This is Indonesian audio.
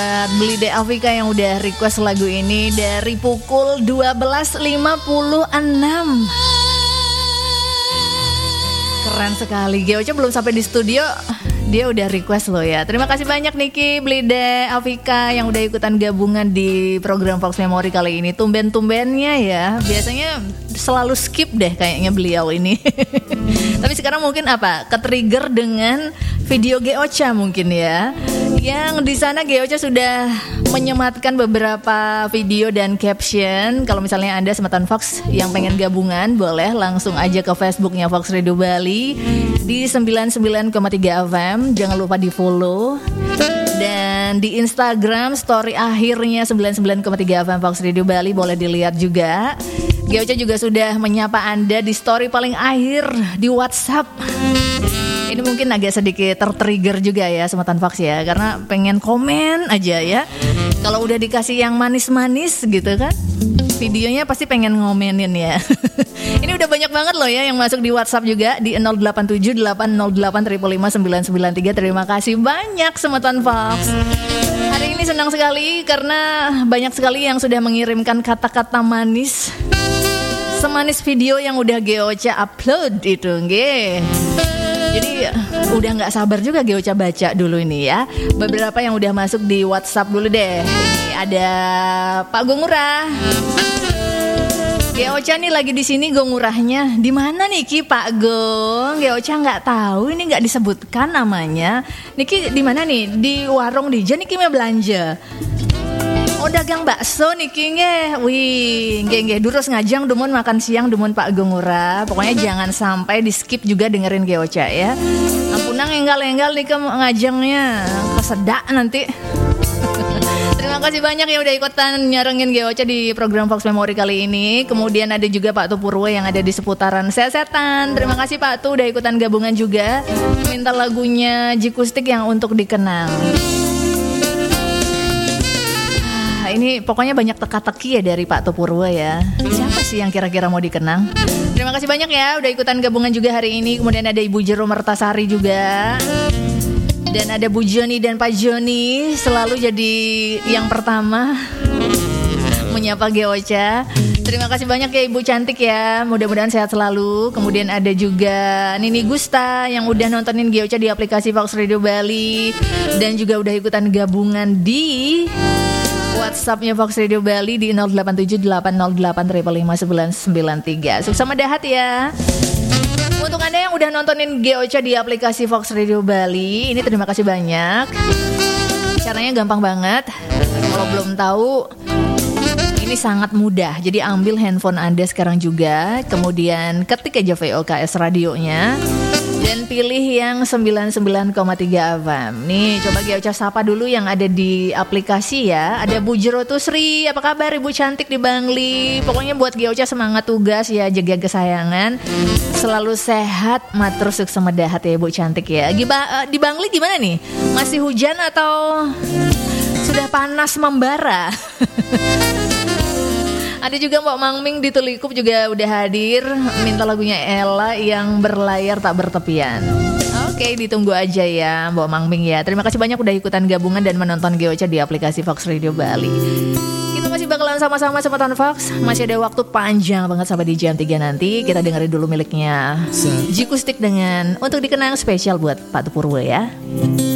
Beli De Afika yang udah request lagu ini dari pukul 12.56. Keren sekali. Geocha belum sampai di studio, dia udah request loh ya. Terima kasih banyak Niki, Beli De Afika yang udah ikutan gabungan di program Fox Memory kali ini. Tumben-tumbennya ya. Biasanya selalu skip deh kayaknya beliau ini. Tapi sekarang mungkin apa? Ketrigger dengan video Geocha mungkin ya. Yang di sana Geocha sudah menyematkan beberapa video dan caption. Kalau misalnya Anda Semeton Fox yang pengen gabungan, boleh langsung aja ke Facebooknya Fox Radio Bali di 99,3 FM. Jangan lupa di follow. Dan di Instagram story akhirnya 99,3 FM Fox Radio Bali boleh dilihat juga. Geocha juga sudah menyapa Anda di story paling akhir di WhatsApp. Ini mungkin agak sedikit tertrigger juga ya Semeton Fox ya, karena pengen komen aja ya. Kalau udah dikasih yang manis-manis gitu kan, videonya pasti pengen ngomenin ya. Ini udah banyak banget loh ya yang masuk di WhatsApp juga di 087808555993. Terima kasih banyak Semeton Fox. Hari ini senang sekali karena banyak sekali yang sudah mengirimkan kata-kata manis. Semanis video yang udah Geocha upload itu, nggih. Jadi udah gak sabar juga Geocha baca dulu ini ya. Beberapa yang udah masuk di WhatsApp dulu deh. Ini ada Pak Gongurah. Geocha nih lagi di sini Gongurahnya. Di mana nih Ki Pak Gong? Geocha nggak tahu, ini nggak disebutkan namanya. Niki di mana nih? Di warung di Niki mau belanja. Oh dagang bakso niki nge. Wih, nge durus ngajang dumun makan siang dumun Pak Gongura. Pokoknya jangan sampai di skip juga dengerin Geocha ya. Ampunang enggal-enggal nih ke ngajangnya. Kesedak nanti. Terima kasih banyak yang udah ikutan nyarengin Geocha di program Fox Memory kali ini. Kemudian ada juga Pak Tupurwo yang ada di seputaran setan. Terima kasih Pak Tu udah ikutan gabungan juga. Minta lagunya Jikustik yang untuk dikenang. Ini pokoknya banyak teka-teki ya dari Pak Tupurwo ya. Siapa sih yang kira-kira mau dikenang? Terima kasih banyak ya udah ikutan gabungan juga hari ini. Kemudian ada Ibu Jero Mertasari juga. Dan ada Bu Joni dan Pak Joni selalu jadi yang pertama menyapa Geocha. Terima kasih banyak ya Ibu cantik ya. Mudah-mudahan sehat selalu. Kemudian ada juga Nini Gusta yang udah nontonin Geocha di aplikasi Fox Radio Bali. Dan juga udah ikutan gabungan di WhatsAppnya Fox Radio Bali di 087808555993. Sukses sama dahat ya. Untuk Anda yang udah nontonin Geocha di aplikasi Fox Radio Bali, ini terima kasih banyak. Caranya gampang banget. Kalau belum tahu, ini sangat mudah. Jadi ambil handphone Anda sekarang juga, kemudian ketik aja VOKS radionya. Dan pilih yang 99,3 FM. Nih coba Geocha sapa dulu yang ada di aplikasi ya. Ada Bu Jero Tusri, apa kabar Ibu cantik di Bangli. Pokoknya buat Geocha semangat tugas ya, jaga kesayangan. Selalu sehat, matur sukses semedahat ya Ibu cantik ya. Di Bangli gimana nih? Masih hujan atau sudah panas membara? Ada juga Mbak Mangming di Tulikup juga udah hadir. Minta lagunya Ella yang berlayar tak bertepian. Oke, ditunggu aja ya Mbak Mangming ya. Terima kasih banyak udah ikutan gabungan dan menonton Geocha di aplikasi Fox Radio Bali. Kita masih bakalan sama-sama Semeton Fox. Masih ada waktu panjang banget sampai di jam 3 nanti. Kita dengerin dulu miliknya Jikustik dengan untuk dikenang spesial buat Pak Tupurwo ya.